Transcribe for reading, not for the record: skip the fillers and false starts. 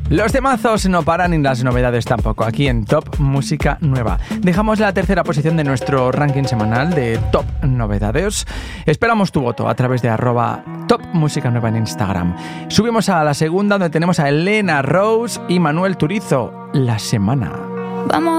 Los temazos no paran y las novedades tampoco, aquí en Top Música Nueva. Dejamos la tercera posición de nuestro ranking semanal de Top Novedades. Esperamos tu voto a través de @Top Música Nueva en Instagram. Subimos a la segunda, donde tenemos a Elena Rose y Manuel Turizo, La Semana. Vamos